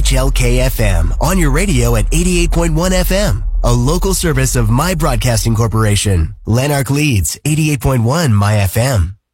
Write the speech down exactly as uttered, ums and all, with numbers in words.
H L K F M on your radio at eighty-eight point one F M, a local service of My Broadcasting Corporation. Lanark Leeds, eighty-eight point one My F M.